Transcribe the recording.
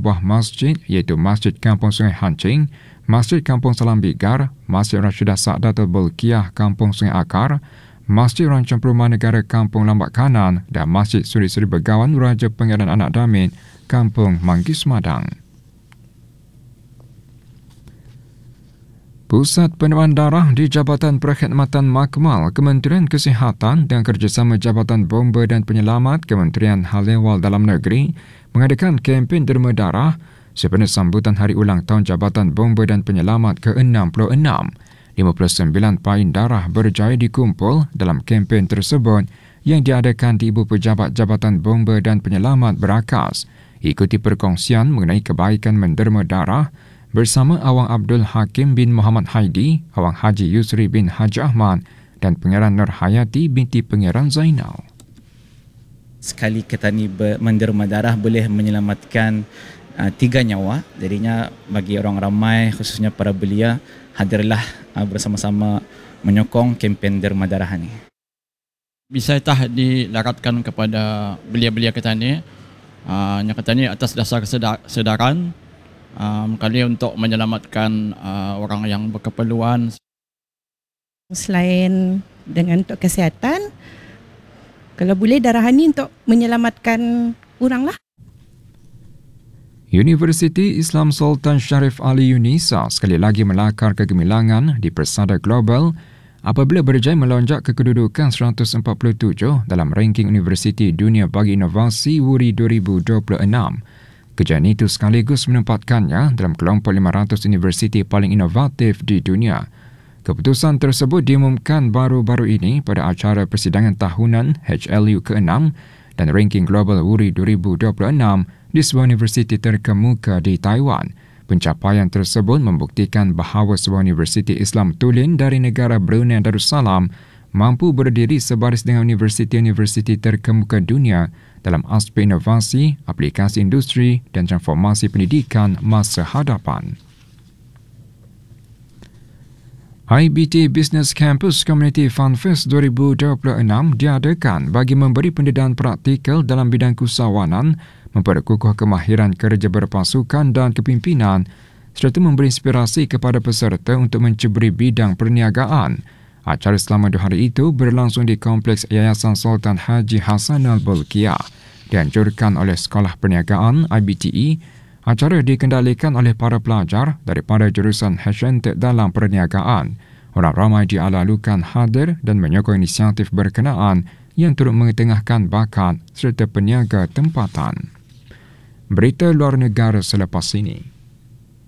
buah masjid iaitu Masjid Kampung Sungai Hancing, Masjid Kampung Salam Bigar, Masjid Rashidah Sa'datul Bulkiah Kampung Sungai Akar, Masjid Rancang Perumahan Negara Kampung Lambak Kanan dan Masjid Suri-Suri Begawan Raja Pangeran Anak Damit Kampung Manggis Madang. Pusat Penuaan Darah di Jabatan Perkhidmatan Makmal Kementerian Kesihatan dan kerjasama Jabatan Bomba dan Penyelamat Kementerian Hal Ehwal Dalam Negeri mengadakan kempen derma darah sempena sambutan Hari Ulang Tahun Jabatan Bomba dan Penyelamat ke-66. 59 pain darah berjaya dikumpul dalam kempen tersebut yang diadakan di Ibu Pejabat Jabatan Bomba dan Penyelamat Berakas. Ikuti perkongsian mengenai kebaikan menderma darah bersama Awang Abdul Hakim bin Muhammad Haidi, Awang Haji Yusri bin Haji Ahmad dan Pangeran Nur Hayati binti Pangeran Zainal. Sekali kita ni menderma darah boleh menyelamatkan 3 nyawa. Jadinya bagi orang ramai khususnya para belia, hadirlah bersama-sama menyokong kempen derma darah ini. Bisa tah dilaratkan kepada belia-belia kita ni, yang kata ni atas dasar kesedaran kali untuk menyelamatkan orang yang berkeperluan. Selain dengan untuk kesihatan, kalau boleh darah ni untuk menyelamatkan orang lah. Universiti Islam Sultan Sharif Ali Unisa sekali lagi melakar kegemilangan di persada global apabila berjaya melonjak ke kedudukan 147 dalam ranking Universiti Dunia bagi Inovasi WURI 2026. Kejayaan itu sekaligus menempatkannya dalam kelompok 500 universiti paling inovatif di dunia. Keputusan tersebut diumumkan baru-baru ini pada acara persidangan tahunan HLU ke-6 dan ranking global WURI 2026 di sebuah universiti terkemuka di Taiwan. Pencapaian tersebut membuktikan bahawa sebuah universiti Islam tulen dari negara Brunei Darussalam mampu berdiri sebaris dengan universiti-universiti terkemuka dunia dalam aspek inovasi, aplikasi industri dan transformasi pendidikan masa hadapan. IBT Business Campus Community Fun Fest 2026 diadakan bagi memberi pendidikan praktikal dalam bidang usahawanan, memperkukuh kemahiran kerja berpasukan dan kepimpinan serta memberi inspirasi kepada peserta untuk menceburi bidang perniagaan. Acara selama 2 hari itu berlangsung di Kompleks Yayasan Sultan Haji Hassan Al-Bolkiah. Dianjurkan oleh Sekolah Perniagaan IBTE, acara dikendalikan oleh para pelajar daripada jurusan Hashantek dalam perniagaan. Orang ramai dialalukan hadir dan menyokong inisiatif berkenaan yang turut mengetengahkan bakat serta peniaga tempatan. Berita luar negara selepas ini.